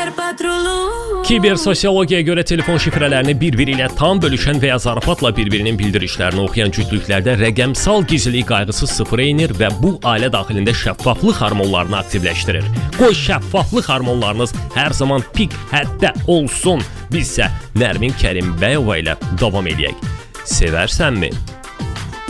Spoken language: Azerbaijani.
Kibersosiologiyaya görə telefon şifrələrini bir-biri ilə tam bölüşən və ya zarafatla bir-birinin bildirişlərini oxuyan cütlüklərdə rəqəmsal gizlilik qayğısı sıfıra enir və bu ailə daxilində şəffaflıq hormonlarını aktivləşdirir. Qoy şəffaflıq hormonlarınız hər zaman pik həddə olsun. Bizsə Nərmin Kərimbəyova ilə davam edək. Sevərsənmi?